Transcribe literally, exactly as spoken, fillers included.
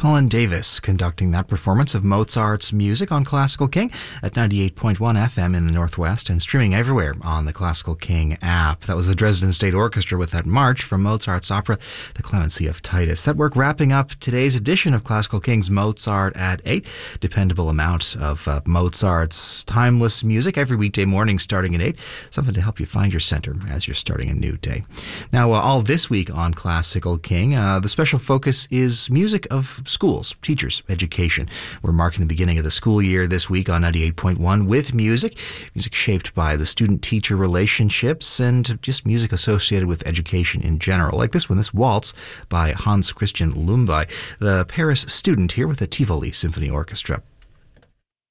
Colin Davis conducting that performance of Mozart's music on Classical King at ninety-eight point one F M in the Northwest and streaming everywhere on the Classical King app. That was the Dresden State Orchestra with that march from Mozart's opera, The Clemency of Titus. That work wrapping up today's edition of Classical King's Mozart at eight. Dependable amount of uh, Mozart's timeless music every weekday morning starting at eight. Something to help you find your center as you're starting a new day. Now, uh, all this week on Classical King, uh, the special focus is music of schools, teachers, education. We're marking the beginning of the school year this week on ninety-eight point one with music. Music shaped by the student-teacher relationships and just music associated with education in general. Like this one, this waltz by Hans Christian Lumby, the Paris student here with the Tivoli Symphony Orchestra.